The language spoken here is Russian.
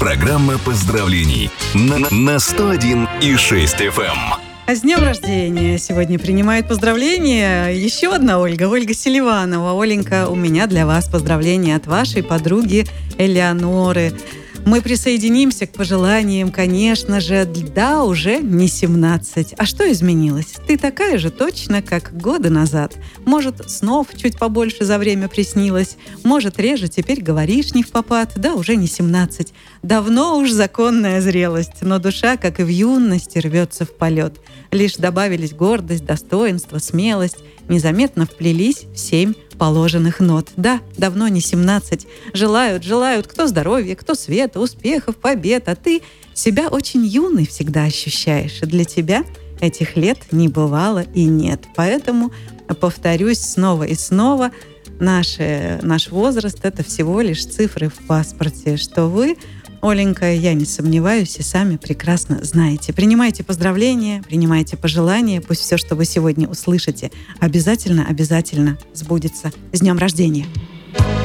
Программа поздравлений на 101,6 FM. А с днем рождения сегодня принимает поздравления еще одна Ольга Селиванова. Оленька, у меня для вас поздравления от вашей подруги Элеоноры. Мы присоединимся к пожеланиям, конечно же. Да, уже не 17. А что изменилось? Ты такая же точно, как годы назад. Может, снов чуть побольше за время приснилось. Может, реже теперь говоришь невпопад. Да, уже не 17. Давно уж законная зрелость. Но душа, как и в юности, рвется в полет. Лишь добавились гордость, достоинство, смелость. Незаметно вплелись в 7 положенных нот. Да, давно не 17. Желают кто здоровья, кто света, успехов, побед. А ты себя очень юной всегда ощущаешь. И для тебя этих лет не бывало и нет. Поэтому повторюсь снова и снова. Наш возраст — это всего лишь цифры в паспорте. Что вы, Оленька, я не сомневаюсь, и сами прекрасно знаете. Принимайте поздравления, принимайте пожелания. Пусть все, что вы сегодня услышите, обязательно сбудется. С днем рождения!